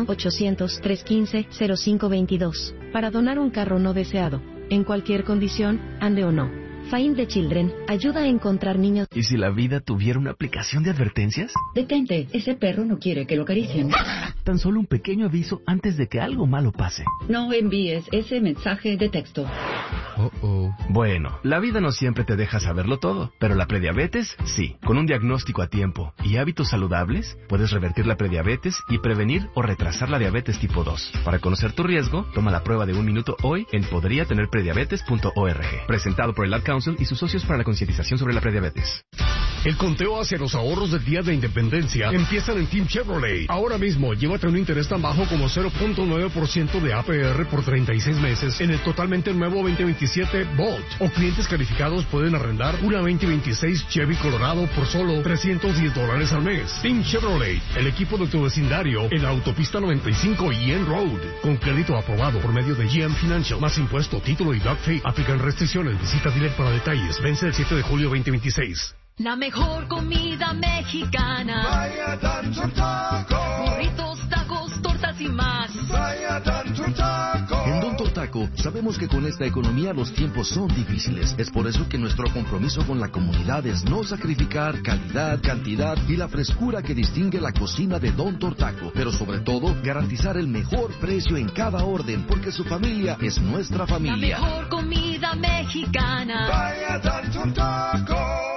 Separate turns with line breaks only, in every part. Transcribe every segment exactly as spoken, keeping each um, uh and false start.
uno ochocientos, trescientos quince, cero cinco veintidós. Para donar un carro no deseado, en cualquier condición, ande o no. Find the Children ayuda a encontrar niños.
¿Y si la vida tuviera una aplicación de advertencias?
Detente, ese perro no quiere que lo acaricien.
Tan solo un pequeño aviso antes de que algo malo pase.
No envíes ese mensaje de texto.
Oh, oh. Bueno, la vida no siempre te deja saberlo todo, pero la prediabetes, sí. Con un diagnóstico a tiempo y hábitos saludables, puedes revertir la prediabetes y prevenir o retrasar la diabetes tipo dos. Para conocer tu riesgo, toma la prueba de un minuto hoy en podría tener prediabetes punto org. Presentado por el Ad Council y sus socios para la concientización sobre la prediabetes.
El conteo hacia los ahorros del Día de Independencia empiezan en Team Chevrolet. Ahora mismo, llévate un interés tan bajo como cero punto nueve por ciento de A P R por treinta y seis meses en el totalmente nuevo veinte veintisiete Bolt. O clientes calificados pueden arrendar una veinte veintiséis Chevy Colorado por solo trescientos diez dólares al mes. Team Chevrolet, el equipo de tu vecindario en la autopista noventa y cinco y N Road. Con crédito aprobado por medio de G M Financial. Más impuesto, título y doc fee. Aplican restricciones. Visita dealer para detalles. Vence el siete de julio veinte veintiséis.
La mejor comida mexicana.
Vaya Don Taco.
Burritos, tacos, tortas y más.
Vaya Don Taco.
En Don Taco sabemos que con esta economía los tiempos son difíciles. Es por eso que nuestro compromiso con la comunidad es no sacrificar calidad, cantidad y la frescura que distingue la cocina de Don Taco. Pero sobre todo, garantizar el mejor precio en cada orden, porque su familia es nuestra familia.
La mejor comida mexicana.
Vaya Don Taco.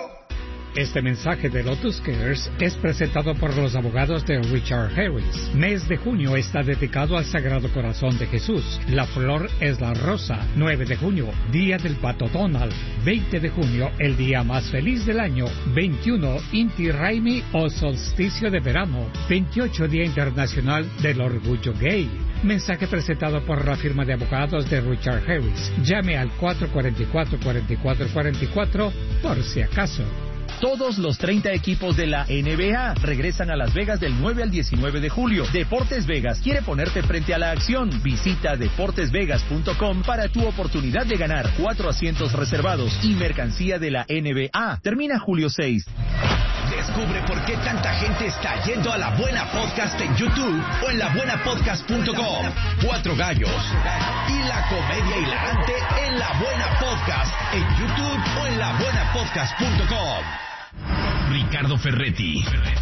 Este mensaje de Lotus Cares es presentado por los abogados de Richard Harris. Mes de junio está dedicado al Sagrado Corazón de Jesús. La flor es la rosa. nueve de junio, Día del Pato Donald. veinte de junio, el día más feliz del año. veintiuno, Inti Raymi o solsticio de verano. veintiocho, Día Internacional del Orgullo Gay. Mensaje presentado por la firma de abogados de Richard Harris. Llame al cuatro cuatro cuatro, cuatro cuatro cuatro cuatro por si acaso.
Todos los treinta equipos de la N B A regresan a Las Vegas del nueve al diecinueve de julio. Deportes Vegas quiere ponerte frente a la acción. Visita deportes vegas punto com para tu oportunidad de ganar cuatro asientos reservados y mercancía de la N B A. Termina julio seis.
Descubre por qué tanta gente está yendo a La Buena Podcast en YouTube o en la buena podcast punto com. Cuatro gallos y la comedia hilarante en La Buena Podcast en YouTube o en la buena podcast punto com.
Ricardo Ferretti,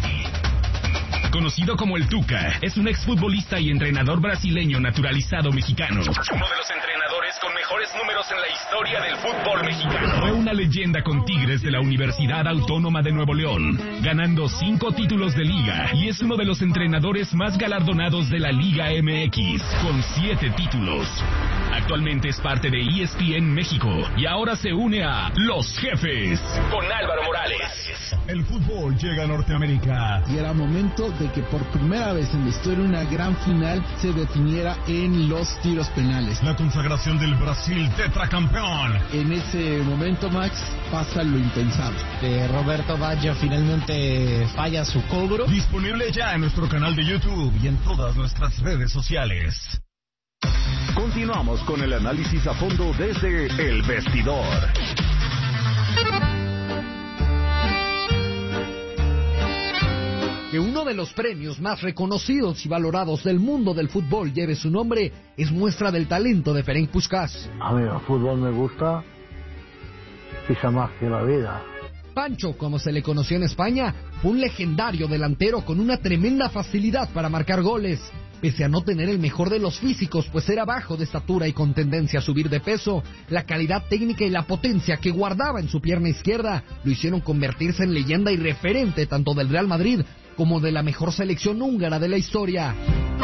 conocido como el Tuca, es un exfutbolista y entrenador brasileño naturalizado mexicano. Uno de los entrenadores con mejores números en la historia del fútbol mexicano. Fue una leyenda con Tigres de la Universidad Autónoma de Nuevo León, ganando cinco títulos de liga, y es uno de los entrenadores más galardonados de la Liga M X, con siete títulos. Actualmente es parte de E S P N México y ahora se une a Los Jefes con Álvaro Morales.
El fútbol llega a Norteamérica y era momento de que por primera vez en la historia una gran final se definiera en los tiros penales. La consagración del Brasil tetracampeón. En ese momento, Max, pasa lo impensable.
Eh, Roberto Baggio finalmente falla su cobro.
Disponible ya en nuestro canal de YouTube y en todas nuestras redes sociales.
Continuamos con el análisis a fondo desde El Vestidor.
Que uno de los premios más reconocidos y valorados del mundo del fútbol lleve su nombre es muestra del talento de Ferenc Puskás.
A mí el fútbol me gusta, quizá más que la vida.
Pancho, como se le conoció en España, fue un legendario delantero con una tremenda facilidad para marcar goles. Pese a no tener el mejor de los físicos, pues era bajo de estatura y con tendencia a subir de peso, la calidad técnica y la potencia que guardaba en su pierna izquierda lo hicieron convertirse en leyenda y referente tanto del Real Madrid como de la mejor selección húngara de la historia.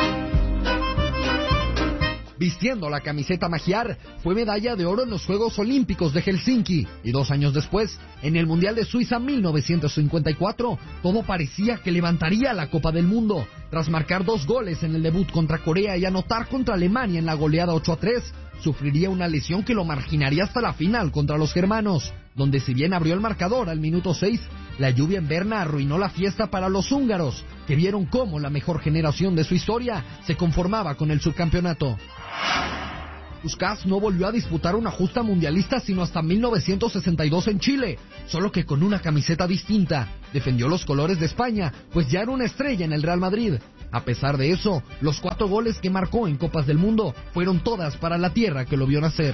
Vistiendo la camiseta magiar, fue medalla de oro en los Juegos Olímpicos de Helsinki, y dos años después, en el Mundial de Suiza mil novecientos cincuenta y cuatro, todo parecía que levantaría la Copa del Mundo. Tras marcar dos goles en el debut contra Corea y anotar contra Alemania en la goleada ocho a tres, sufriría una lesión que lo marginaría hasta la final contra los germanos, donde si bien abrió el marcador al minuto seis, la lluvia en Berna arruinó la fiesta para los húngaros, que vieron cómo la mejor generación de su historia se conformaba con el subcampeonato. Puskás no volvió a disputar una justa mundialista sino hasta mil novecientos sesenta y dos en Chile, solo que con una camiseta distinta. Defendió los colores de España, pues ya era una estrella en el Real Madrid. A pesar de eso, los cuatro goles que marcó en Copas del Mundo fueron todas para la tierra que lo vio nacer.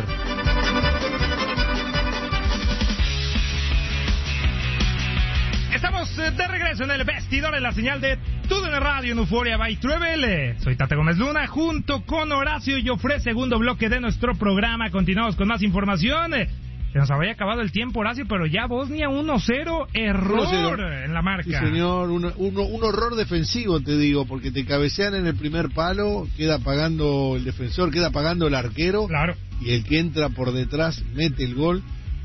Estamos de regreso en el vestidor en la señal de Todo en el Radio en Euforia by Travel. Soy Tate Gómez Luna junto con Horacio Joffre, segundo bloque de nuestro programa. Continuamos con más información. Se nos había acabado el tiempo, Horacio, pero ya Bosnia uno cero, error uno cero en la marca.
Sí, señor, un, un, un horror defensivo, te digo, porque te cabecean en el primer palo, queda pagando el defensor, queda pagando el arquero.
Claro.
Y el que entra por detrás mete el gol.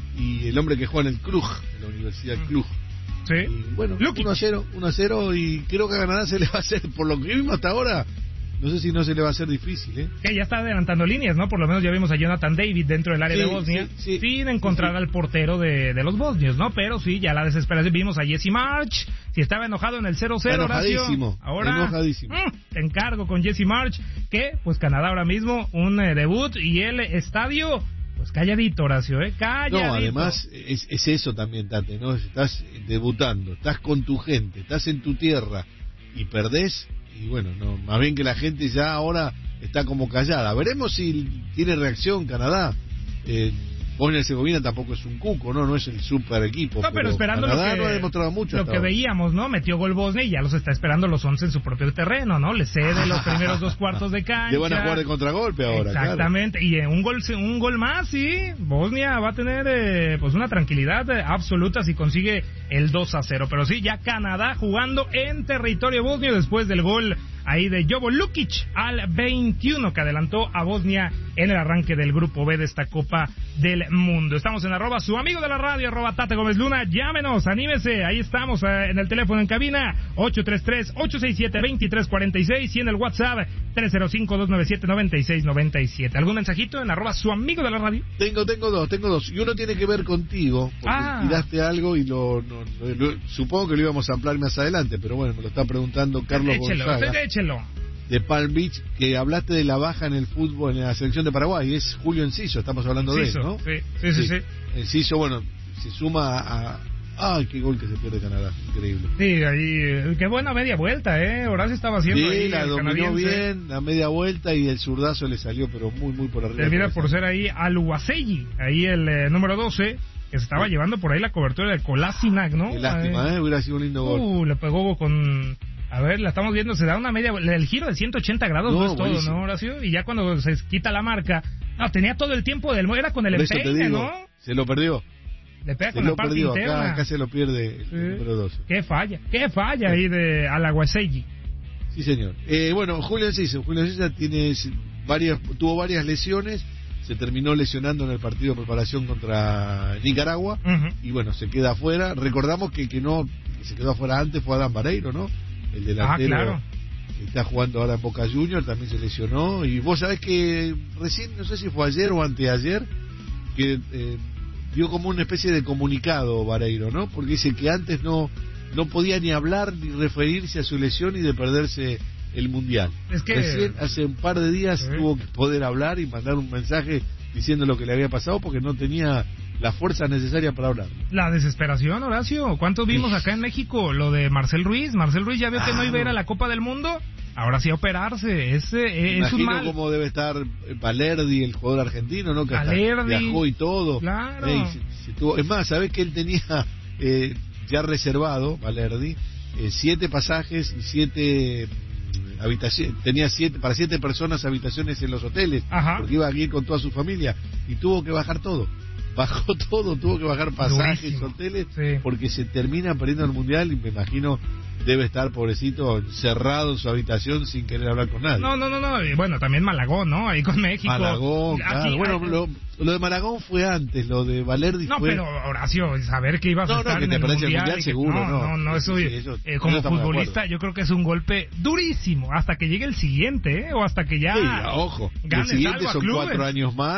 Y el hombre que juega en el Cluj, en la Universidad mm. Cluj.
Sí.
Y bueno, uno a cero, uno a cero, y creo que a Canadá se le va a hacer, por lo que vimos hasta ahora, no sé si no se le va a hacer difícil, ¿eh?
Que ya está adelantando líneas, ¿no? Por lo menos ya vimos a Jonathan David dentro del área
sí,
de Bosnia,
sí, sí,
sin encontrar
sí, sí.
al portero de, de los bosnios, ¿no? Pero sí, ya la desesperación. Vimos a Jesse March, si estaba enojado en el cero cero,
enojadísimo,
ahora
enojadísimo.
Mmm, te encargo con Jesse March, que pues Canadá ahora mismo, un eh, debut, y el estadio... Pues calladito, Horacio, ¿eh? Calladito.
No, además es, es eso también, Tate, ¿no? Estás debutando, estás con tu gente, estás en tu tierra y perdés, y bueno, no, más bien que la gente ya ahora está como callada. Veremos si tiene reacción Canadá. Eh, Bosnia y Herzegovina tampoco es un cuco, ¿no? No es el super equipo.
No, pero, pero esperando
Canadá
lo que,
no ha demostrado mucho
lo que
ahora.
veíamos, ¿no? Metió gol Bosnia y ya los está esperando los once en su propio terreno, ¿no? Le cede los primeros dos cuartos de cancha.
Le van a jugar de contragolpe ahora,
exactamente, claro. Y eh, un gol un gol más, sí. Bosnia va a tener eh, pues una tranquilidad eh, absoluta si consigue el dos a cero. Pero sí, ya Canadá jugando en territorio bosnio después del gol ahí de Jovo Lukic al veintiuno, que adelantó a Bosnia en el arranque del grupo B de esta Copa del Mundo. Estamos en arroba su amigo de la radio, arroba Tate Gómez Luna. Llámenos, anímese, ahí estamos eh, en el teléfono en cabina ocho tres tres, ocho seis siete, dos tres cuatro seis y en el WhatsApp tres cero cinco, dos nueve siete, nueve seis nueve siete. ¿Algún mensajito en arroba su amigo de la radio?
Tengo, tengo dos, tengo dos. Y uno tiene que ver contigo, porque
ah.
tiraste algo y lo, no, lo, lo supongo que lo íbamos a ampliar más adelante, pero bueno, me lo está preguntando Carlos
échelo,
Gonzaga.
Échelo.
De Palm Beach, que hablaste de la baja en el fútbol en la selección de Paraguay. Es Julio Enciso, estamos hablando
Enciso,
de él, ¿no?
Sí, sí, sí. sí.
Enciso, bueno, se suma a... ¡Ay, qué gol que se pierde Canadá! Increíble.
Sí, ahí, qué buena media vuelta, ¿eh? Horacio estaba haciendo
sí,
ahí
la
el
dominó
canadiense.
bien, la media vuelta, y el zurdazo le salió, pero muy, muy por arriba.
Termina por ser ahí Aluaseyi, ahí el eh, número doce, que se estaba sí. llevando por ahí la cobertura de Kolasinac, ¿no?
Qué lástima, ¿eh? Hubiera sido un lindo gol.
Uh, le pegó con... A ver, la estamos viendo, se da una media... El giro de ciento ochenta grados no, no es todo, buenísimo. ¿No, Horacio? Y ya cuando se quita la marca... No, tenía todo el tiempo del... Era con el empeine, ¿no?
Se lo perdió.
Le pega
se
con
lo
la parte
perdió.
interna.
Acá, acá se lo pierde el sí. número doce.
Qué falla, qué falla sí. ahí de Alaguaseyi.
Sí, señor. Eh, bueno, Julio Enciso. Julio Enciso tiene varias, tuvo varias lesiones. Se terminó lesionando en el partido de preparación contra Nicaragua. Uh-huh. Y bueno, se queda afuera. Recordamos que que no que se quedó afuera antes fue Adán Vareiro, ¿no? El delantero
ah, claro.
que está jugando ahora en Boca Juniors, también se lesionó. Y vos sabés que recién, no sé si fue ayer o anteayer, que eh, dio como una especie de comunicado Vareiro, ¿no? Porque dice que antes no no podía ni hablar ni referirse a su lesión y de perderse el Mundial.
Es que...
Recién, hace un par de días
¿sí?
tuvo que poder hablar y mandar un mensaje diciendo lo que le había pasado porque no tenía la fuerza necesaria para hablar.
La desesperación, Horacio. ¿Cuánto vimos acá en México? Lo de Marcel Ruiz. Marcel Ruiz ya vio ah, que no iba a ir a la Copa del Mundo. Ahora sí a operarse. Es, eh, es un mal.
Cómo debe estar Valerdi, el jugador argentino, ¿no? Que hasta viajó y todo.
Claro.
Eh, y se, se tuvo... Es más, ¿sabés que él tenía eh, ya reservado, Valerdi, eh, siete pasajes y siete... habitación, tenía siete para siete personas habitaciones en los hoteles,
Ajá.
porque iba a ir con toda su familia y tuvo que bajar todo, bajó todo, tuvo que bajar pasajes,
Durísimo.
hoteles,
sí.
porque se termina perdiendo el mundial y me imagino debe estar pobrecito encerrado en su habitación sin querer hablar con nadie.
No, no, no, no. Y bueno, también Malagón, ¿no? Ahí con México.
Malagón, claro.
Aquí,
bueno,
hay...
lo, lo de Malagón fue antes, lo de Valerdi
no,
fue...
No, pero Horacio, saber que ibas
no,
a estar
no, que
en
te
el mundial,
el mundial seguro,
no, no, no, no eso, sí, sí, eso eh, como eso futbolista yo creo que es un golpe durísimo, hasta que llegue el siguiente, ¿eh? O hasta que ya...
Sí, ojo, el siguiente son
clubes.
cuatro años más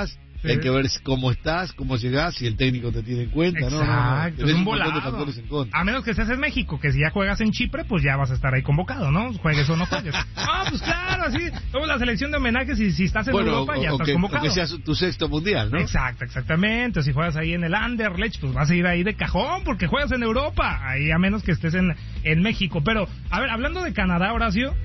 Sí.
Hay que ver cómo estás, cómo llegás, si el técnico te tiene en cuenta.
Exacto,
no, no, no.
es
Tenés
un
un montón
volado.
de factores en contra.
A menos que estés en México, que si ya juegas en Chipre, pues ya vas a estar ahí convocado, ¿no? Juegues o no juegues. Ah, pues claro, así. Luego la selección de homenajes y si estás en
bueno,
Europa
o,
ya
o
estás
que,
convocado.
O que seas tu sexto mundial, ¿no?
Exacto, exactamente. O si juegas ahí en el Anderlecht, pues vas a ir ahí de cajón porque juegas en Europa. Ahí a menos que estés en, en México. Pero, a ver, hablando de Canadá, Horacio,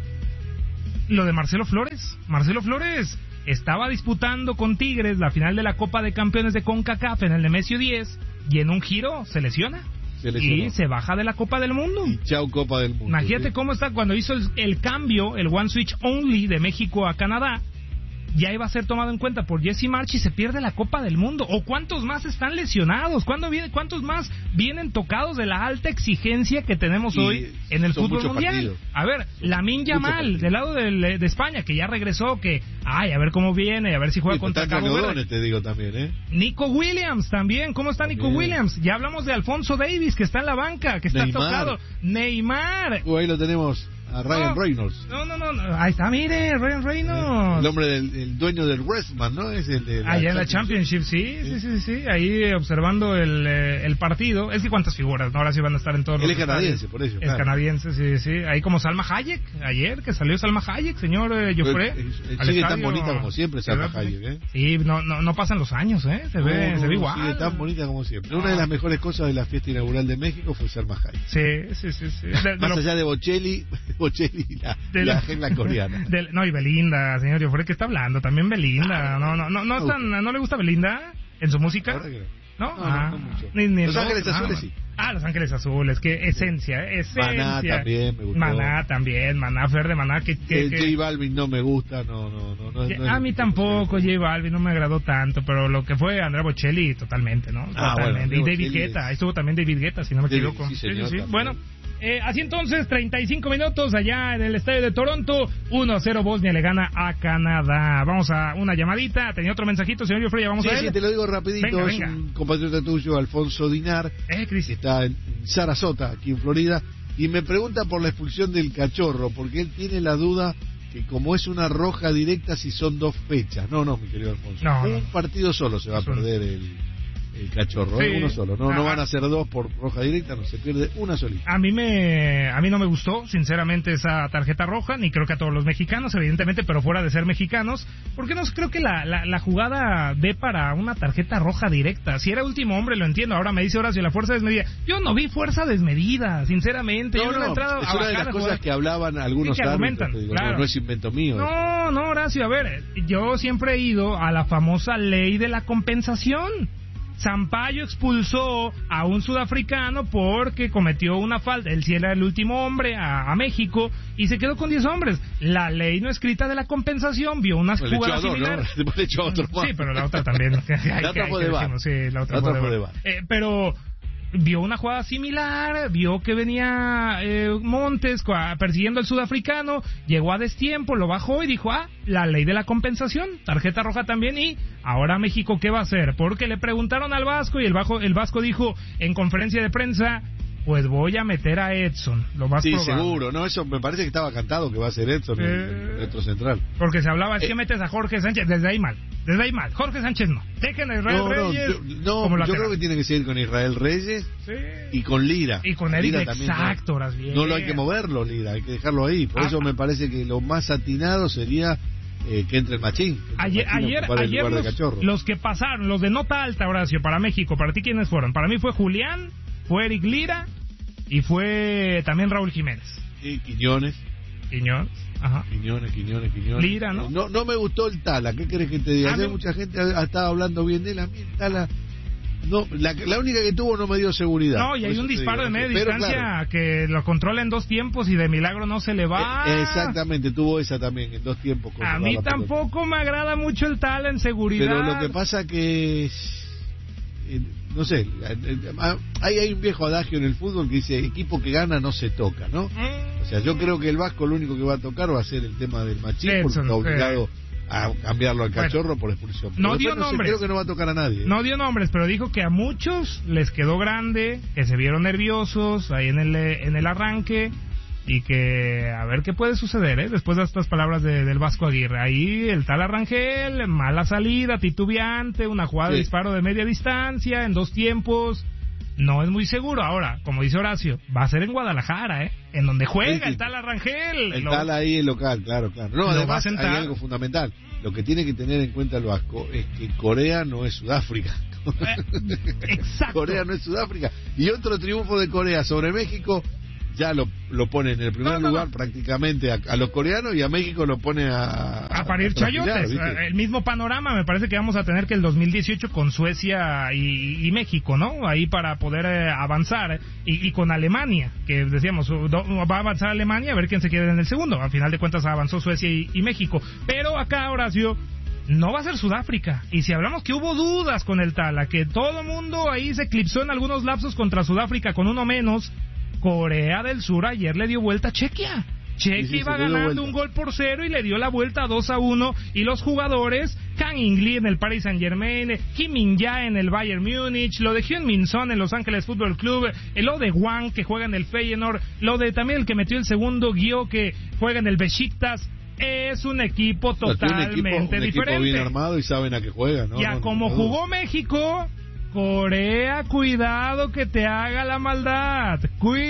lo de Marcelo Flores. Marcelo Flores estaba disputando con Tigres la final de la Copa de Campeones de CONCACAF en el Nemesio diez y en un giro se lesiona.
Se lesionó.
Y se baja de la Copa del Mundo.
Y chau Copa del Mundo.
Imagínate
¿sí?
cómo está cuando hizo el, el cambio, el One Switch Only de México a Canadá. Ya iba a ser tomado en cuenta por Jesse March y se pierde la Copa del Mundo. ¿O cuántos más están lesionados? ¿Cuándo viene, ¿Cuántos más vienen tocados de la alta exigencia que tenemos
Y
hoy en el fútbol mundial?
Partidos.
A ver, Lamine Yamal, del lado del, de España, que ya regresó, que, ay, a ver cómo viene, a ver si juega
sí,
contra Cabo Verde.
Te digo también, ¿eh?
Nico Williams también, ¿cómo está
también.
Nico Williams? Ya hablamos de Alfonso Davis, que está en la banca, que está
Neymar.
tocado. Neymar.
Uh, ahí lo tenemos. A Ryan
no,
Reynolds.
No, no, no, no, ahí está, mire, Ryan Reynolds.
El hombre del el dueño del Westman, ¿no? Es el de la
Allá en la Championship, sí, sí, sí, sí, ahí observando el, eh, el partido. Es que cuántas figuras, ¿no? Ahora sí van a estar en todos
Él
los
es canadiense,
estadios.
por eso.
Es
Claro.
canadiense, sí, sí. Ahí como Salma Hayek, ayer que salió Salma Hayek, señor eh, Joffre.
Sigue tan bonita como siempre Salma Hayek, ¿eh?
Sí, no, no, no pasan los años, ¿eh? Se ve,
no, no,
se ve igual.
Sigue tan bonita como siempre.
No.
Una de las mejores cosas de la fiesta inaugural de México fue Salma Hayek.
Sí, sí, sí, sí. De, de
Más
lo...
allá de Bocelli, Bocelli y la,
de
la
la...
agenda coreana.
De... No, y Belinda, señor Joffre, ¿qué está hablando? También Belinda. No, no, no, no, están, ¿no le gusta Belinda en su música? ¿No?
No,
ah,
no, no mucho.
Ni, ni
Los
no,
Ángeles
ah,
Azules sí.
Ah, Los Ángeles Azules, que esencia, eh, esencia.
Maná también me gustó.
Maná también, Maná, Fer de Maná, que... que,
Eh,
que...
J Balvin no me gusta, no, no, no. no, no
a
es
mí
el-
tampoco, J Balvin, no me agradó tanto, pero lo que fue Andrea Bocelli, totalmente, ¿no?
Ah,
Totalmente.
bueno,
y David
Bocelli
Guetta,
es-
ahí estuvo también David Guetta, si no me
David,
equivoco.
sí, señor, también.
Bueno, eh, así entonces, treinta y cinco minutos allá en el estadio de Toronto, uno a cero Bosnia le gana a Canadá. Vamos a una llamadita, tenía otro mensajito, señor Joffre, vamos
Sí,
a él.
sí, te lo digo rapidito,
Venga,
es
venga.
un compatriota tuyo, Alfonso Dinar,
Eh,
que está en Sarasota, aquí en Florida, y me pregunta por la expulsión del Cachorro, porque él tiene la duda que como es una roja directa si son dos fechas. No, no, mi querido Alfonso.
No,
un
no.
partido solo se va a perder el, el Cachorro, ¿eh?
Sí.
Uno solo. No, no
Ajá.
van a ser dos por roja directa, no, se pierde una solita.
A mí me a mí no me gustó, sinceramente, esa tarjeta roja, ni creo que a todos los mexicanos, evidentemente, pero fuera de ser mexicanos, porque no creo que la, la, la jugada dé para una tarjeta roja directa. Si era último hombre, lo entiendo. Ahora me dice Horacio, la fuerza desmedida. Yo no vi fuerza desmedida, sinceramente.
No,
Yo
no,
no he entrado
es
a
una de
bajar
las
a
cosas
jugar.
que hablaban algunos
Sí, que
árbitros,
argumentan,
te digo,
claro.
no, no es invento mío. eso.
No, no, Horacio, a ver, yo siempre he ido a la famosa ley de la compensación. Sampaio expulsó a un sudafricano porque cometió una falta. Él sí era el último hombre a, a México y se quedó con diez hombres. La ley no escrita de la compensación vio unas
Pues le echó
jugadas
a dos,
similares.
¿no? Después le echó a otro más.
Sí, pero la otra también.
La otra fue de V A R.
Sí, la otra
La
fue
otra fue
de
de
V A R.
V A R.
Eh, pero vio una jugada similar, vio que venía eh, Montes cua- persiguiendo al sudafricano, llegó a destiempo, lo bajó y dijo, ah, la ley de la compensación, tarjeta roja también, y ahora México, ¿qué va a hacer? Porque le preguntaron al Vasco y el, bajo, el Vasco dijo en conferencia de prensa, pues voy a meter a Edson, lo más
Sí,
probable.
seguro, no, eso me parece que estaba cantado que va a ser Edson, el,
Eh.
el retro central.
Porque se hablaba, es que
Eh.
metes a Jorge Sánchez, desde ahí mal, desde ahí mal, Jorge Sánchez no, dejen a Israel
No, no,
Reyes
yo, no,
como
yo
lateral.
creo que tiene que seguir con Israel Reyes
Sí.
y con Lira.
Y con Eric,
Lira también,
exacto,
no,
horas bien.
no lo hay que moverlo, Lira, hay que dejarlo ahí. Por
Ah,
eso
ah.
me parece que lo más atinado sería eh, que entre el Machín. que entre
Ayer,
el Machín a
ayer,
ocupar el
ayer
lugar de
los,
Cachorro.
los que pasaron, los de nota alta, Horacio, para México, ¿para ti quiénes fueron? Para mí fue Julián, fue Eric Lira y fue también Raúl Jiménez.
Y Quiñones.
Quiñones, ajá.
Quiñones, Quiñones, Quiñones.
Lira, ¿no?
No, no me gustó el Tala, ¿qué querés que te diga?
A
Ayer
mí-
mucha gente ha, ha estado hablando bien de él, a mí el Tala... No, la, la única que tuvo no me dio seguridad.
No, y
Por
hay
eso
un
te
disparo
digo,
de
no sé.
media
Pero
distancia
claro,
que lo controla en dos tiempos y de milagro no se le va.
eh, exactamente, tuvo esa también en dos tiempos.
A
controlar
mí
la pelota.
tampoco me agrada mucho el tal en seguridad.
Pero lo que pasa que, eh, no sé, eh, hay, hay un viejo adagio en el fútbol que dice, equipo que gana no se toca, ¿no?
Mm.
O sea, yo creo que el Vasco lo único que va a tocar va a ser el tema del Machín, porque
Edson,
está obligado
eh.
a cambiarlo al
Bueno,
Cachorro por expulsión.
no
Pero
dio
después no sé,
nombres.
creo que no va a tocar a nadie. ¿eh?
No dio nombres, pero dijo que a muchos les quedó grande, que se vieron nerviosos ahí en el, en el arranque, y que a ver qué puede suceder, ¿eh? Después de estas palabras de, del Vasco Aguirre. Ahí el tal Arrangel, mala salida, titubeante, una jugada sí. de disparo de media distancia en dos tiempos. No es muy seguro. Ahora, como dice Horacio, va a ser en Guadalajara, ¿eh? En donde juega sí, sí. el tal Arrangel.
El lo... tal ahí el local, claro, claro. No, además hay algo fundamental. Lo que tiene que tener en cuenta el Vasco es que Corea no es Sudáfrica.
Eh, exacto.
Corea no es Sudáfrica. Y otro triunfo de Corea sobre México ya lo, lo pone en el primer no, no, lugar no. prácticamente a, a los coreanos, y a México lo pone a...
A parir a chayotes. El mismo panorama me parece que vamos a tener que el dos mil dieciocho con Suecia y, y México, ¿no? Ahí para poder eh, avanzar. Y, y con Alemania, que decíamos, va a avanzar Alemania, a ver quién se queda en el segundo. Al final de cuentas avanzó Suecia y, y México. Pero acá, Horacio, no va a ser Sudáfrica. Y si hablamos que hubo dudas con el Tala, que todo mundo ahí se eclipsó en algunos lapsos contra Sudáfrica con uno menos, Corea del Sur ayer le dio vuelta a Chequia. Chequia sí, sí, iba ganando un gol por cero y le dio la vuelta dos a uno. Y los jugadores, Kang In-lee en el Paris Saint-Germain, Kim Min-jae en el Bayern Múnich, lo de Heung-min Son en Los Ángeles Fútbol Club, lo de Wang que juega en el Feyenoord, lo de también el que metió el segundo, Guio, que juega en el Besiktas. Es un equipo totalmente un equipo, un
diferente.
Equipo
bien armado y saben a qué juega, ¿no?
Ya
no,
como
no,
jugó México, Corea, cuidado que te haga la maldad.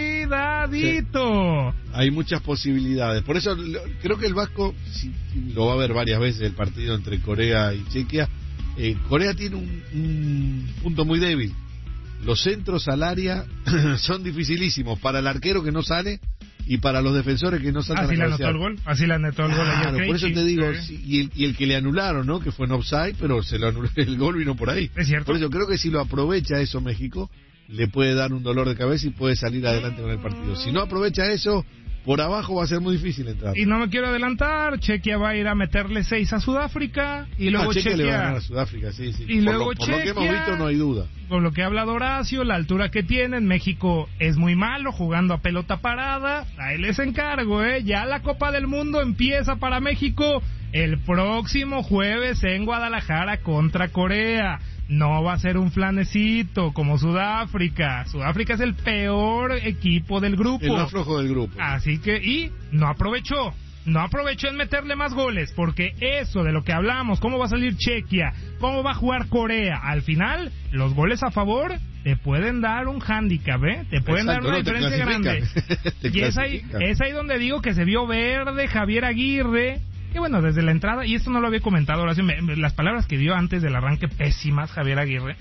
Cuidadito.
Sí. Hay muchas posibilidades. Por eso lo, creo que el Vasco sí, sí, lo va a ver varias veces el partido entre Corea y Chequia. Eh, Corea tiene un, un punto muy débil. Los centros al área son dificilísimos para el arquero que no sale y para los defensores que no salen.
Así le anotó el gol, así le anotó el gol
claro,
ayer.
Por eso te digo, sí, y, el, y el que le anularon, ¿no? Que fue en offside, pero se lo anuló, el gol vino por ahí.
Es cierto.
Por eso creo que si lo aprovecha eso México, le puede dar un dolor de cabeza y puede salir adelante con el partido. Si no aprovecha eso, por abajo va a ser muy difícil entrar.
Y no me quiero adelantar, Chequia va a ir a meterle seis a Sudáfrica y luego
ah, Chequia,
Chequia
le va a ganar a Sudáfrica, sí, sí.
Y
por
luego
lo, por
Chequia,
lo que hemos visto no hay duda.
Con lo que habla Horacio, la altura que tienen, México es muy malo jugando a pelota parada. Ahí les encargo, eh, ya la Copa del Mundo empieza para México el próximo jueves en Guadalajara contra Corea. No va a ser un flanecito como Sudáfrica. Sudáfrica es el peor equipo del grupo.
El más flojo del grupo.
Así que, y no aprovechó. No aprovechó en meterle más goles, porque eso de lo que hablamos, cómo va a salir Chequia, cómo va a jugar Corea, al final, los goles a favor te pueden dar un hándicap, ¿eh? Te pueden
Exacto,
dar una
no,
diferencia grande. Y es ahí, es ahí donde digo que se vio verde Javier Aguirre. Y bueno, desde la entrada, y esto no lo había comentado, Horacio, me, me, las palabras que dio antes del arranque pésimas Javier Aguirre,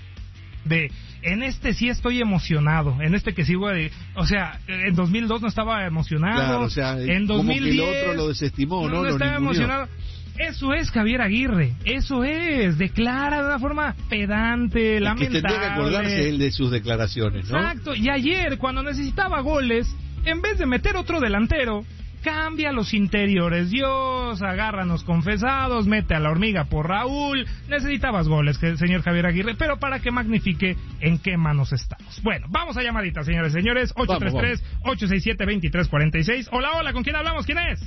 de en este sí estoy emocionado, en este que sigo, de, o sea, en dos mil dos no estaba emocionado,
claro, o sea,
en dos mil diez
como que el otro lo desestimó, no,
no, no
lo
estaba
ninguneó.
emocionado. Eso es Javier Aguirre, eso es, declara de una forma pedante,
es
lamentable.
Que tendría que acordarse él de sus declaraciones, ¿no?
Exacto, y ayer cuando necesitaba goles, en vez de meter otro delantero, cambia los interiores. Dios, agárranos confesados, mete a la hormiga por Raúl. Necesitabas goles, que, señor Javier Aguirre, pero para que magnifique en qué manos estamos. Bueno, vamos a llamadita, señores, señores. ocho tres tres, ocho seis siete, dos tres cuatro seis. Hola, hola, ¿con quién hablamos? ¿Quién es?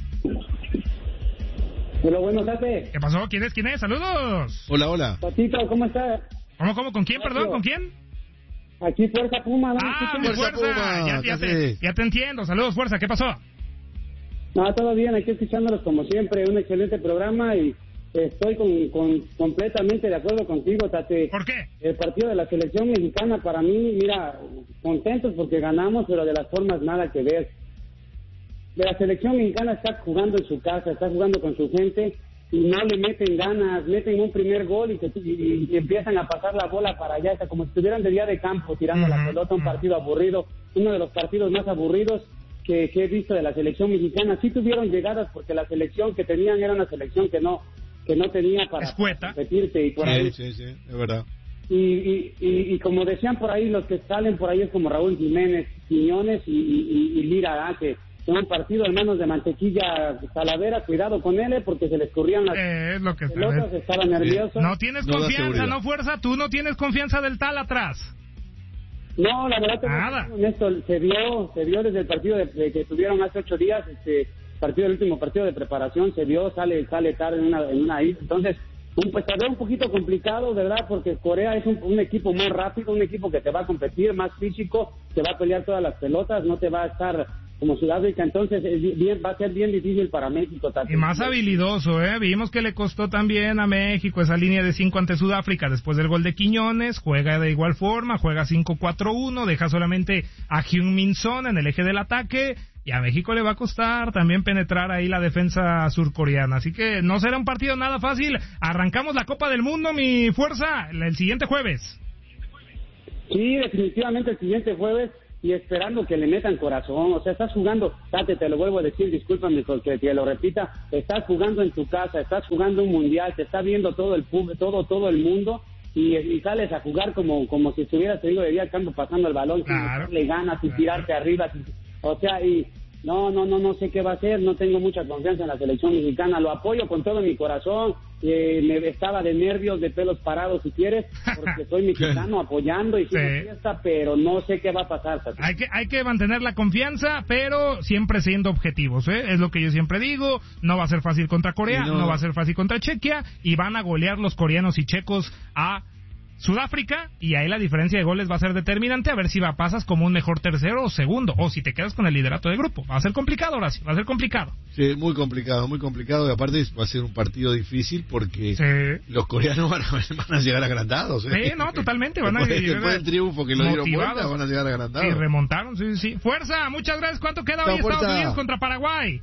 Hola, buenas tardes.
¿Qué pasó? ¿Quién es? ¿Quién es? Saludos.
Hola, hola.
Patito, ¿cómo estás?
¿Cómo, cómo? ¿Con quién, perdón? ¿Con quién?
Aquí Fuerza Puma. ¿no?
Ah,
mi
Fuerza, Puma. Ya, ya, te, ya te entiendo. Saludos, Fuerza. ¿Qué pasó?
No, todo bien, aquí escuchándolos como siempre, un excelente programa y estoy con, con completamente de acuerdo contigo, Tate.
¿Por qué?
El partido de la selección mexicana para mí, mira, contentos porque ganamos, pero de las formas nada que ver. De la selección mexicana está jugando en su casa, está jugando con su gente y no le meten ganas, meten un primer gol y, que, y, y empiezan a pasar la bola para allá, hasta como si estuvieran de día de campo tirando uh-huh, la pelota, un uh-huh. partido aburrido, uno de los partidos más aburridos Que, que he visto de la selección mexicana. Sí tuvieron llegadas porque la selección que tenían era una selección que no que no tenía para, para competirse y por
sí,
ahí
sí, sí, es verdad.
Y, y, y, y como decían por ahí, los que salen por ahí es como Raúl Jiménez, Quiñones y, y, y Lira, ¿eh? que en un partido en manos de Mantequilla Talavera, cuidado con él, ¿eh? porque se le escurrían las
eh, es lo que
pelotas, estaba nervioso.
No tienes no confianza, no Fuerza, tú no tienes confianza del tal atrás.
No, la verdad que esto se vio, se vio desde el partido de, de que tuvieron hace ocho días, este partido, el último partido de preparación, se vio, sale, sale tarde en una, en una isla, entonces un pues se ve un poquito complicado, ¿verdad? Porque Corea es un, un equipo más rápido, un equipo que te va a competir, más físico, te va a pelear todas las pelotas, no te va a estar como Sudáfrica, entonces es bien, va a ser bien difícil para México.
Y más habilidoso, ¿eh? Vimos que le costó también a México esa línea de cinco ante Sudáfrica después del gol de Quiñones, juega de igual forma, juega cinco cuatro uno, deja solamente a Heung-min Son en el eje del ataque, y a México le va a costar también penetrar ahí la defensa surcoreana, así que no será un partido nada fácil. Arrancamos la Copa del Mundo, mi fuerza, el siguiente jueves.
Sí, definitivamente el siguiente jueves, y esperando que le metan corazón. O sea, estás jugando, Tate, te lo vuelvo a decir, discúlpame porque te lo repita, estás jugando en tu casa, estás jugando un mundial, te está viendo todo el pub, todo todo el mundo, y, y sales a jugar como como si estuvieras, te digo, de día al campo pasando el balón, claro, sin le ganas y claro, tirarte arriba, o sea, y no, no, no, no sé qué va a hacer, no tengo mucha confianza en la selección mexicana, lo apoyo con todo mi corazón, eh, me estaba de nervios, de pelos parados si quieres, porque soy mexicano apoyando y sí, fiesta, pero no sé qué va a pasar.
Hay que, hay que mantener la confianza, pero siempre siendo objetivos, ¿eh? Es lo que yo siempre digo, no va a ser fácil contra Corea, no. no va a ser fácil contra Chequia, y van a golear los coreanos y checos a Sudáfrica, y ahí la diferencia de goles va a ser determinante, a ver si va, pasas como un mejor tercero o segundo, o si te quedas con el liderato de grupo. Va a ser complicado, ahora sí, va a ser complicado.
Sí, muy complicado, muy complicado, y aparte va a ser un partido difícil porque sí, los coreanos van a, van a llegar agrandados. ¿eh?
Sí, no, totalmente, van
después,
a llegar
después del triunfo que lo dieron vuelta, van a llegar agrandados.
Y remontaron, sí, sí. Fuerza, muchas gracias. ¿Cuánto queda hoy Estados fuerza. Unidos contra Paraguay?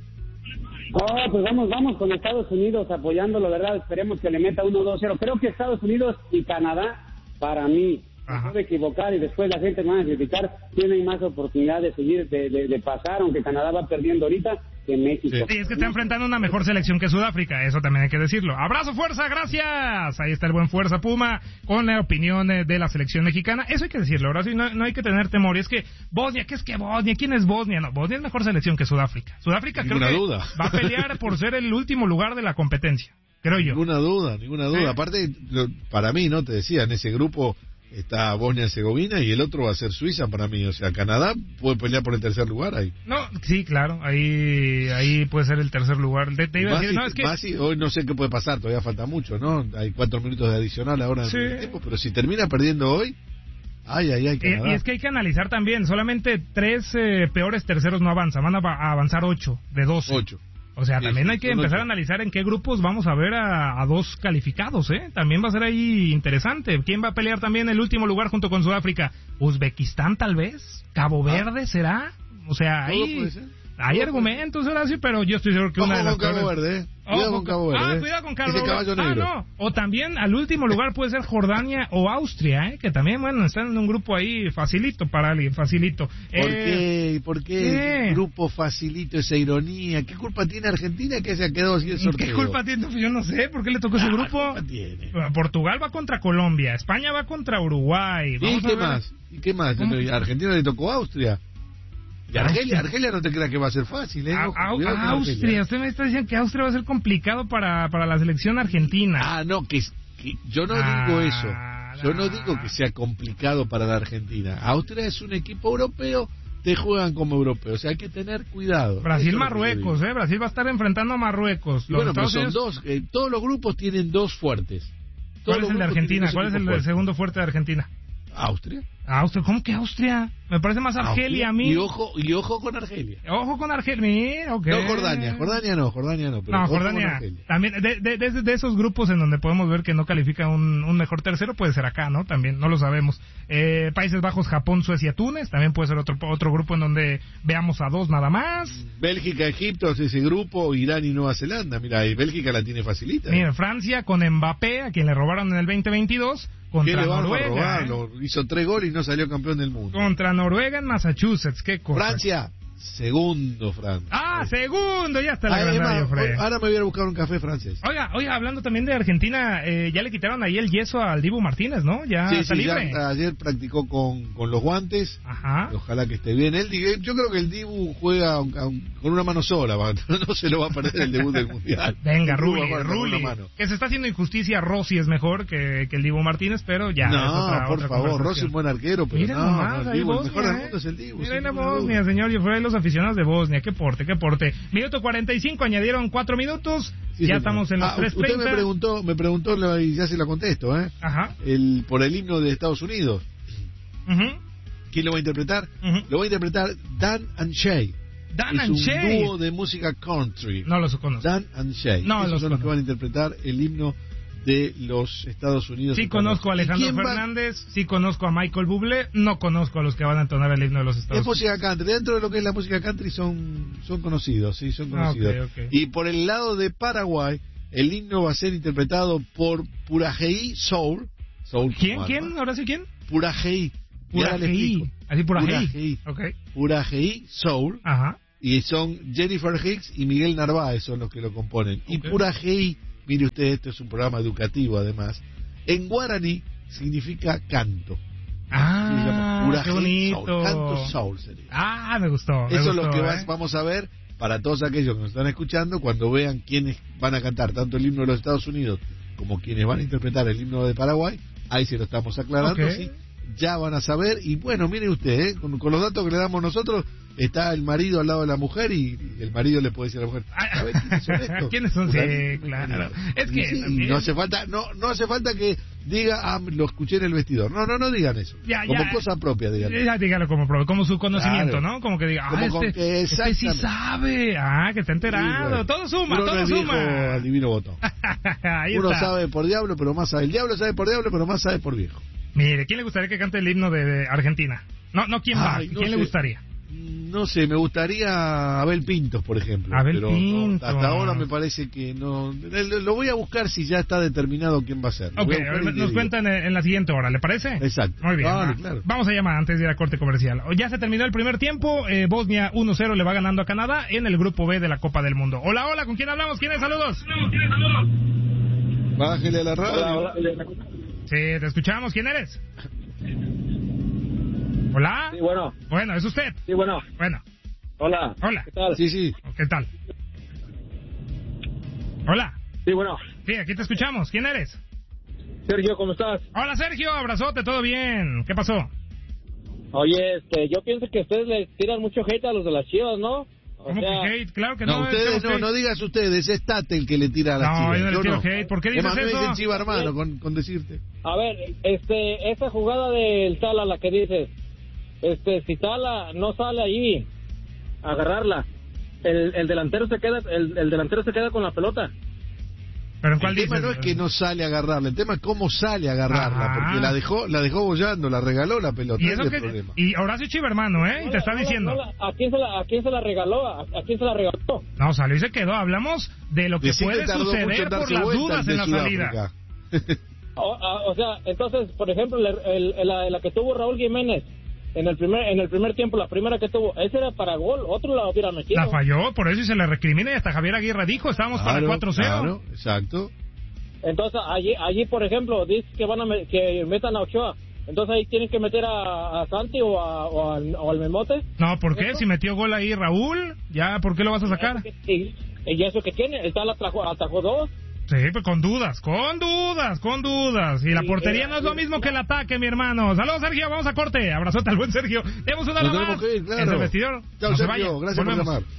Oh, pues vamos, vamos con Estados Unidos apoyándolo, ¿verdad? Esperemos que le meta uno dos cero. Creo que Estados Unidos y Canadá, para mí, se puede equivocar y después la gente me va a criticar, tienen más oportunidad de seguir, de, de, de pasar, aunque Canadá va perdiendo ahorita, que México.
Sí, es que está enfrentando una mejor selección que Sudáfrica, eso también hay que decirlo. Abrazo, Fuerza, gracias. Ahí está el buen Fuerza Puma con la opinión de la selección mexicana. Eso hay que decirlo, ahora sí, no, no hay que tener temor. Y es que Bosnia, ¿qué es que Bosnia? ¿Quién es Bosnia? No, Bosnia es mejor selección que Sudáfrica. Sudáfrica creo que
duda.
va a pelear por ser el último lugar de la competencia, creo yo.
Ninguna duda, ninguna duda. ¿Sí? Aparte, lo, para mí, ¿no? Te decía, en ese grupo está Bosnia-Herzegovina y el otro va a ser Suiza para mí. O sea, Canadá puede pelear por el tercer lugar ahí.
No, sí, claro, ahí ahí puede ser el tercer lugar. Te, te iba a decir,
si,
no, es que...
si, hoy no sé qué puede pasar, todavía falta mucho, ¿no? Hay cuatro minutos de adicional ahora en sí. el tiempo, pero si termina perdiendo hoy, ay, ay, ay, Canadá.
Y, y es que hay que analizar también, solamente tres eh, peores terceros no avanzan, van a, a avanzar ocho de doce.
Ocho.
O sea,
sí,
también
sí,
hay que empezar ocho. a analizar en qué grupos vamos a ver a, a dos calificados, ¿eh? También va a ser ahí interesante. ¿Quién va a pelear también el último lugar junto con Sudáfrica? ¿Uzbekistán tal vez? ¿Cabo Verde ah. será? O sea, ahí hay argumentos, Horacio, pero yo estoy seguro que una
Ojo
de las
con Cabo
peores...
Verde, ¿eh? Cuidado con Cabo Verde.
Ah, cuidado con Cabo
Verde.
Ah, no. O también al último lugar puede ser Jordania o Austria, ¿eh? Que también, bueno, están en un grupo ahí facilito para alguien, facilito.
¿Por
eh,
qué? ¿Por qué ¿qué? Grupo facilito, esa ironía? ¿Qué culpa tiene Argentina que se ha quedado así el sorteo?
¿Qué culpa tiene? Yo no sé, ¿por qué le tocó ese ah, grupo?
Tiene.
Portugal va contra Colombia, España va contra Uruguay.
Vamos ¿Y qué más? ¿Y qué más? ¿A Argentina le tocó Austria? Y Argelia, Argelia no te creas que va a ser fácil, ¿eh?
A, a, Austria, usted me está diciendo que Austria va a ser complicado para, para la selección argentina.
Ah, no, que, que yo no ah, digo eso. Yo no digo que sea complicado para la Argentina. Austria es un equipo europeo, te juegan como europeos, o sea, hay que tener cuidado.
Brasil-Marruecos, ¿eh? Brasil va a estar enfrentando a Marruecos.
Los bueno, pero son Unidos... dos, eh, todos los grupos tienen dos fuertes.
Todos ¿Cuál es el de Argentina? ¿Cuál es el fuerte. segundo fuerte de Argentina?
Austria.
Austria, ¿cómo que Austria? Me parece más Argelia a mí.
Y ojo, y ojo con Argelia.
Ojo con Argelia, ok.
No Jordania, Jordania no, Jordania no. Pero
no, Jordania también, de, de, de, de esos grupos en donde podemos ver que no califica un, un mejor tercero, puede ser acá, ¿no? También, no lo sabemos. Eh, Países Bajos, Japón, Suecia, Túnez, también puede ser otro otro grupo en donde veamos a dos nada más.
Bélgica, Egipto, ese grupo, Irán y Nueva Zelanda, mira, y Bélgica la tiene facilita.
Mira, ¿eh? Francia con Mbappé, a quien le robaron en el veinte veintidós. Contra Noruega.
Robar, ¿eh? Hizo tres goles y no salió campeón del mundo.
Contra Noruega en Massachusetts, qué cosa.
Francia, segundo, Francia.
Ah, segundo, ya está la gran radio, Fred.
Ahora me voy a buscar un café francés.
Oiga, oiga, hablando también de Argentina, eh, ya le quitaron ahí el yeso al Dibu Martínez, ¿no? Ya
sí,
está
sí,
libre.
Ya, ayer practicó con, con los guantes.
Ajá.
Ojalá que esté bien. Él, yo creo que el Dibu juega con una mano sola, no se lo va a perder el debut del Mundial.
Venga, Rulli, Rulli. Que se está haciendo injusticia, Rossi es mejor que, que el Dibu Martínez, pero ya.
No,
es otra,
por
otra
favor, Rossi es un buen arquero, pero
Miren
no,
nomás,
no, el, Dibu, Bosnia, el mejor del mundo es el Dibu.
Miren a Bosnia, señor, yo fui los aficionados de Bosnia, qué porte, qué porte. Minuto cuarenta y cinco, añadieron cuatro minutos, sí, ya sí, estamos en los
ah,
tres
treinta. Usted me preguntó, me preguntó y ya se la contesto, ¿eh?
Ajá.
El, por el himno de Estados Unidos.
Uh-huh.
¿Quién lo va a interpretar?
Uh-huh.
Lo va a interpretar Dan and Shay.
Dan
es
and
un
Shay.
dúo de música country.
No los conozco.
Dan and Shay.
No
Esos
los
son los que
conozco.
van a interpretar el himno de los Estados Unidos.
Sí conozco a Alejandro Fernández, sí conozco a Michael Bublé, no conozco a los que van a entonar el himno de los Estados
Es
Unidos.
música country. Dentro de lo que es la música country son, son conocidos, sí, son conocidos.
Ah, okay, okay.
Y por el lado de Paraguay, el himno va a ser interpretado por Purajeí Soul. Soul
¿Quién?
como
¿Quién?
alma.
¿Ahora sí quién?
Purajeí. Y ahora le explico.
Purajeí. Así Purajeí.
Purajeí.
Okay.
Purajeí Soul.
Ajá.
Y son Jennifer Hicks y Miguel Narváez son los que lo componen. Y
Okay.
Purajeí, mire usted, esto es un programa educativo además, en guaraní significa canto.
Ah,
Purajeí
qué bonito.
Soul, canto soul sería.
Ah, me gustó. Me
Eso
gustó,
es lo que
¿eh?
vas- vamos a ver para todos aquellos que nos están escuchando cuando vean quiénes van a cantar tanto el himno de los Estados Unidos como quienes van a interpretar el himno de Paraguay. Ahí se lo estamos aclarando,
Ok.
sí. Ya van a saber. Y bueno, mire usted, ¿eh? con, con los datos que le damos nosotros, está el marido al lado de la mujer y el marido le puede decir a la mujer, ¿sabes quiénes son estos?
¿Quiénes son?
Fulanito,
Sí, claro.
fulanito.
Es
Y
que
sí, y
también-
no hace falta, no, no hace falta que diga, ah, lo escuché en el vestidor. No, no, no digan eso.
Ya,
como
ya.
cosa propia, digan.
Ya dígalo como, pro- como su conocimiento,
Claro.
¿no? Como que diga,
Como
ah,
con
este,
que
este sí
exactamente.
sabe. Ah, que está enterado.
Sí, bueno.
Todo suma,
Uno
todo
no es viejo
suma.
al divino botón.
Ahí
Uno
está.
sabe por diablo, pero más sabe. El diablo sabe por diablo, pero más sabe por viejo.
Mire, ¿quién le gustaría que cante el himno de, de Argentina? No, no, ¿quién va?
Ay, no
¿Quién le
sé.
gustaría?
No sé, me gustaría Abel Pintos, por ejemplo.
Abel
pero no,
Pintos.
hasta ahora me parece que no. Lo lo voy a buscar si ya está determinado quién va a ser. Lo
Ok,
voy a buscar y le
nos
digo.
cuentan en, en la siguiente hora, ¿le parece?
Exacto.
Muy bien.
Claro,
va.
claro.
Vamos a llamar antes de ir a corte comercial. Ya se terminó el primer tiempo. eh, Bosnia uno cero le va ganando a Canadá en el grupo B de la Copa del Mundo. Hola, hola, ¿con quién hablamos? ¿Quién es? Saludos.
Bájele a la radio.
Hola, hola.
Sí, te escuchamos. ¿Quién eres? Hola.
Sí, bueno.
Bueno, ¿es usted?
Sí, bueno.
Bueno.
Hola.
Hola.
¿Qué tal?
Sí, sí.
¿Qué tal? Hola.
Sí, bueno.
Sí, aquí te escuchamos. ¿Quién eres?
Sergio, ¿cómo estás?
Hola, Sergio. Abrazote, ¿todo bien? ¿Qué pasó?
Oye, este, yo pienso que ustedes le tiran mucho hate a los de las Chivas, ¿no? O
¿Cómo
sea,
que hate? Claro que
No,
no.
ustedes
echamos
no,
hate.
no digas ustedes, es Tate el que le tira a las
No,
chivas.
yo no le tiro hate. ¿Por qué dices
Es más, me
eso?
dicen chiva hermano con, con decirte.
A ver, este, esa jugada del Tala, la que dices, este, si Tala no sale allí a agarrarla, el, el delantero se queda, el, el delantero se queda con la pelota.
¿Pero en
El
cuál
tema
dices?
no es que no sale a agarrarla, el tema es cómo sale a agarrarla,
Ajá.
porque la dejó, la dejó bollando, la regaló la pelota.
Y
ese
eso
es el
que
problema.
y Horacio Chiva, hermano, ¿eh? Y te está
No, no,
diciendo.
no, la- ¿a, quién se la, ¿A quién se la regaló? ¿A, a quién se la regaló?
No, salió y se quedó. Hablamos de lo que
Decir que
puede
tardó mucho en
suceder por
darse
las
vuelta
dudas
el
en
de
la salida.
Sudáfrica.
O, a- o sea, entonces, por ejemplo, el, el- el- la, la que tuvo Raúl Jiménez en el primer en el primer tiempo, la primera que tuvo, esa era para gol, otro la hubiera metido.
La falló, por eso y se le recrimina y hasta Javier Aguirre dijo, estábamos para
Claro,
cuatro cero.
claro, exacto.
Entonces, allí, allí por ejemplo, dice que van a me- que metan a Ochoa. Entonces ahí tienen que meter a, a Santi o, a, o, al, o al Memote.
No, ¿por qué? Si metió gol ahí Raúl, ya, ¿por qué lo vas a sacar?
Y, y eso que tiene, el tal atajó, atajó dos.
Sí, pues con dudas, con dudas, con dudas. Y la
Sí,
portería
eh,
no es lo mismo que el ataque, mi hermano. Saludos, Sergio, vamos a corte. Abrazote al buen Sergio. Tenemos una
Nos
hora
tenemos
más.
que ir, claro.
En el vestidor.
Chao,
no se
Sergio,
vaya.
gracias
Volvemos.
por llamar.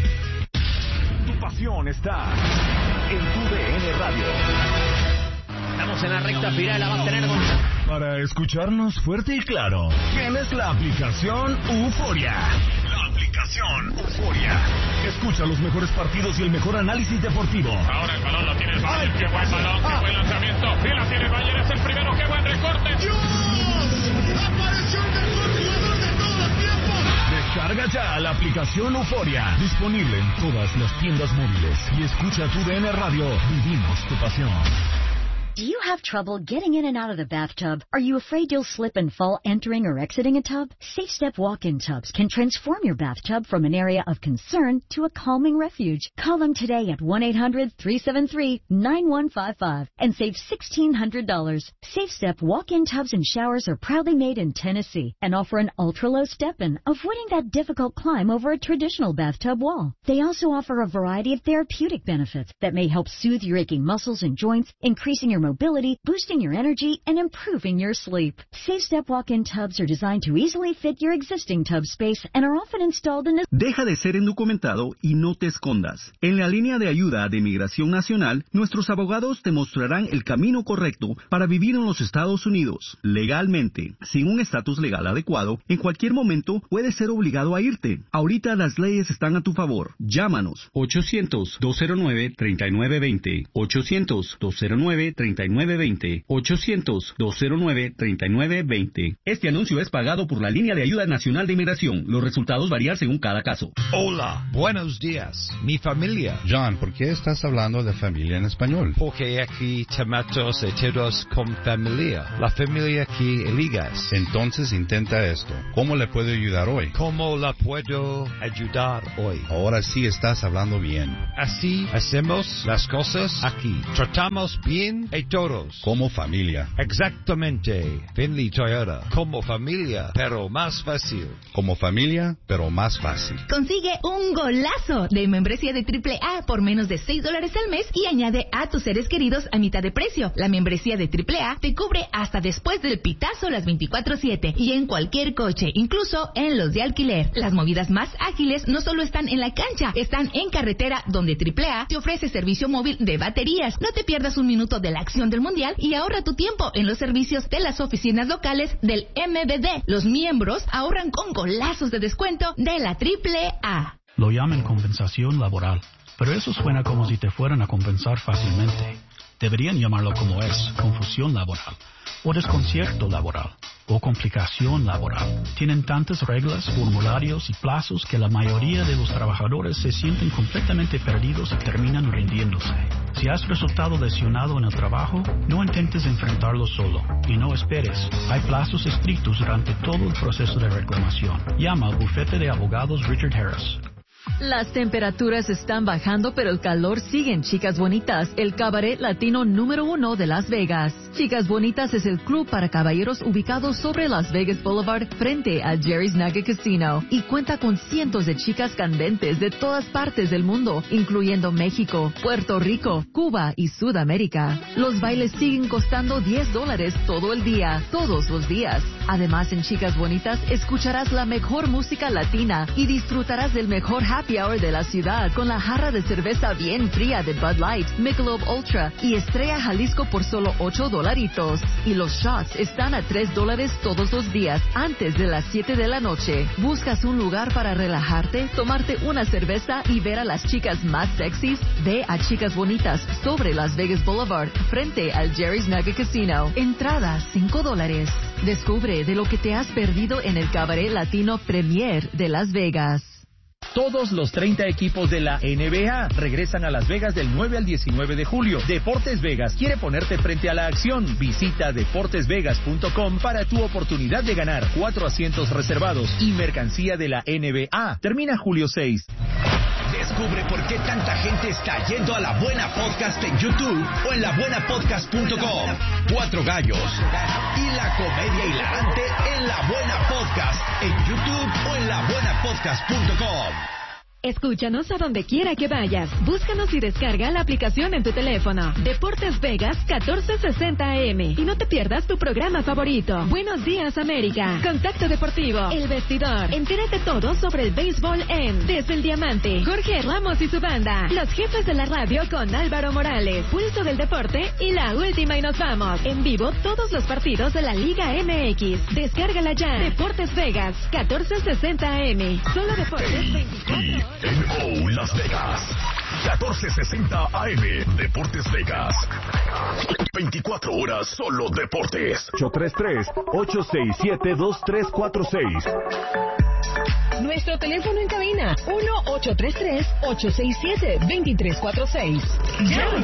Tu pasión está en tu D N Radio.
Estamos en la recta final, la vas a tener con...
Para escucharnos fuerte y claro, tienes la aplicación Euforia. La aplicación Euforia. Escucha los mejores partidos y el mejor análisis deportivo.
Ahora el balón lo tiene el Bayern. Qué buen balón, qué buen lanzamiento. Y la tiene el Bayern, es el primero. Qué buen recorte.
¡Apareció el mejor jugador de todos los tiempos!
Descarga ya la aplicación Euforia. Disponible en todas las tiendas móviles. Y escucha tu D N Radio. Vivimos tu pasión.
Do you have trouble getting in and out of the bathtub? Are you afraid you'll slip and fall entering or exiting a tub? Safe Step walk-in tubs can transform your bathtub from an area of concern to a calming refuge. Call them today at one eight hundred three seven three nine one five five and save sixteen hundred dollars. Safe Step walk-in tubs and showers are proudly made in Tennessee and offer an ultra-low step-in, avoiding that difficult climb over a traditional bathtub wall. They also offer a variety of therapeutic benefits that may help soothe your aching muscles and joints, increasing your your mobility, boosting your energy, and improving your sleep. SafeStep walk-in tubs are designed to easily fit your existing tub space and are often installed in a...
Deja de ser indocumentado y no te escondas. En la línea de ayuda de Migración Nacional, nuestros abogados te mostrarán el camino correcto para vivir en los Estados Unidos, legalmente. Sin un estatus legal adecuado, en cualquier momento puedes ser obligado a irte. Ahorita las leyes están a tu favor. Llámanos. ochocientos, dos cero nueve, treinta y nueve veinte. ochocientos, dos cero nueve, treinta y nueve veinte. ochocientos, dos cero nueve, treinta y nueve veinte. Este anuncio es pagado por la Línea de Ayuda Nacional de Inmigración. Los resultados varían según cada caso.
Hola, buenos días. Mi familia.
John, ¿por qué estás hablando de familia en español?
Porque aquí tomamos todos con familia. La familia que eligas.
Entonces intenta esto. ¿Cómo le puedo ayudar hoy?
¿Cómo la puedo ayudar hoy?
Ahora sí estás hablando bien.
Así hacemos las cosas aquí. Tratamos bien a todos.
Como familia.
Exactamente. Finley Toyota. Como familia, pero más fácil.
Como familia, pero más fácil.
Consigue un golazo de membresía de triple A por menos de seis dólares al mes y añade a tus seres queridos a mitad de precio. La membresía de triple A te cubre hasta después del pitazo las veinticuatro siete y en cualquier coche, incluso en los de alquiler. Las movidas más ágiles no solo están en la cancha, están en carretera, donde triple A te ofrece servicio móvil de baterías. No te pierdas un minuto de la acción del mundial y ahorra tu tiempo en los servicios de las oficinas locales del M V D. Los miembros ahorran con golazos de descuento de la triple A.
Lo llaman compensación laboral, pero eso suena como si te fueran a compensar fácilmente. Deberían llamarlo como es, confusión laboral, o desconcierto laboral, o complicación laboral. Tienen tantas reglas, formularios y plazos que la mayoría de los trabajadores se sienten completamente perdidos y terminan rindiéndose. Si has resultado lesionado en el trabajo, no intentes enfrentarlo solo y no esperes. Hay plazos estrictos durante todo el proceso de reclamación. Llama al bufete de abogados Richard Harris.
Las temperaturas están bajando, pero el calor sigue en Chicas Bonitas, el cabaret latino número uno de Las Vegas. Chicas Bonitas es el club para caballeros ubicado sobre Las Vegas Boulevard frente a Jerry's Nugget Casino y cuenta con cientos de chicas candentes de todas partes del mundo, incluyendo México, Puerto Rico, Cuba y Sudamérica. Los bailes siguen costando diez dólares todo el día, todos los días. Además, en Chicas Bonitas escucharás la mejor música latina y disfrutarás del mejor happy hour de la ciudad con la jarra de cerveza bien fría de Bud Light, Michelob Ultra y Estrella Jalisco por solo ocho dolaritos. Y los shots están a tres dólares todos los días antes de las siete de la noche. ¿Buscas un lugar para relajarte, tomarte una cerveza y ver a las chicas más sexys? Ve a Chicas Bonitas sobre Las Vegas Boulevard frente al Jerry's Nugget Casino. Entrada cinco dólares. Descubre de lo que te has perdido en el cabaret latino Premier de Las Vegas.
Todos los treinta equipos de la N B A regresan a Las Vegas del nueve al diecinueve de julio. Deportes Vegas quiere ponerte frente a la acción. Visita deportes vegas punto com para tu oportunidad de ganar cuatro asientos reservados y mercancía de la N B A. Termina julio seis.
Descubre por qué tanta gente está yendo a La Buena Podcast en YouTube o en la buena podcast punto com. Cuatro gallos y la comedia hilarante en La Buena Podcast en YouTube o en la buena podcast punto com.
Escúchanos a donde quiera que vayas. Búscanos y descarga la aplicación en tu teléfono. Deportes Vegas catorce sesenta A M. Y no te pierdas tu programa favorito. Buenos días, América. Contacto Deportivo. El Vestidor. Entérate todo sobre el béisbol en Desde el Diamante. Jorge Ramos y su banda. Los jefes de la radio con Álvaro Morales. Pulso del Deporte y la última y nos vamos. En vivo todos los partidos de la Liga M X. Descárgala ya. Deportes Vegas catorce sesenta A M. Solo Deportes veinticuatro.
N O Las Vegas, catorce sesenta A M, Deportes Vegas. veinticuatro horas solo deportes.
ocho tres tres, ocho seis siete, dos tres cuatro seis.
Nuestro teléfono en cabina, uno ocho tres tres, ocho seis siete, dos tres cuatro seis.